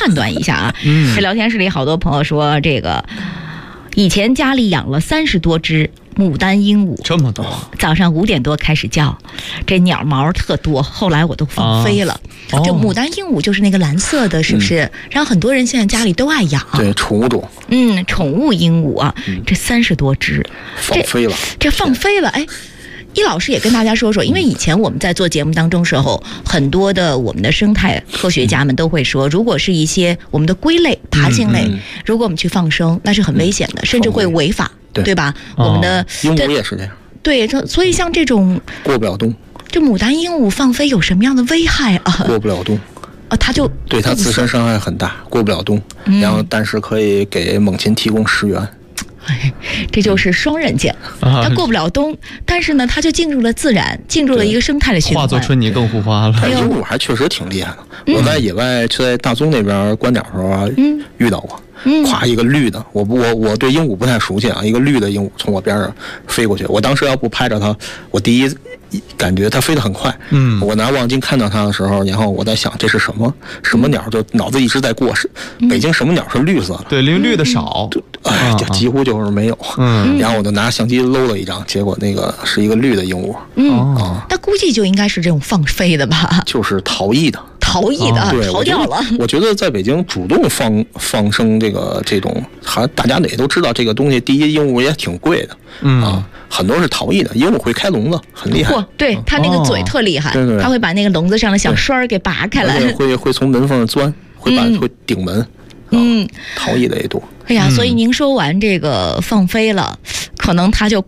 判断一下啊。这聊天室里好多朋友说，这个以前家里养了30多只牡丹鹦鹉， 这么多， 早上5点多开始叫，这鸟毛特多，后来我都放飞了。就牡丹鹦鹉就是那个蓝色的，是不是？然后很多人现在家里都爱养， 对，宠物种， 宠物鹦鹉啊，这30多只放飞了， 这放飞了，哎。易老师也跟大家说说，因为以前我们在做节目当中时候，很多的我们的生态科学家们都会说，如果是一些我们的龟类、爬行类，如果我们去放生，那是很危险的，甚至会违法，对吧？我们的鹦鹉也是这样。 对，所以像这种过不了冬， 这牡丹鹦鹉放飞有什么样的危害啊？ 过不了冬。 它就对它自身伤害很大，过不了冬，然后但是可以给猛禽提供食源。 这就是双刃剑，它过不了冬，但是呢，它就进入了自然，进入了一个生态的循环， 化作春泥更护花了。 鹦鹉还确实挺厉害的，我在野外在大宗那边观鸟的时候啊，遇到过，咵一个绿的，我对鹦鹉不太熟悉啊，一个绿的鹦鹉从我边上飞过去，我当时要不拍着它，我第一感觉它飞得很快，我拿望远镜看到它的时候，然后我在想这是什么鸟，就脑子一直在过，北京什么鸟是绿色的？ 对，因为绿的少， 就几乎就是没有。然后我就拿相机搂了一张，结果那个是一个绿的鹦鹉。 那估计就应该是这种放飞的吧？ 就是逃逸的。逃掉了。 我觉得在北京主动放生这种，大家也都知道这个东西，第一鹦鹉也挺贵的，很多是逃逸的。鹦鹉会开笼子，很厉害。 对，它那个嘴特厉害，它会把那个笼子上的小栓给拔开来， 会从门缝钻，会顶门。逃逸的也多。 哎呀，所以您说完这个放飞了，可能它就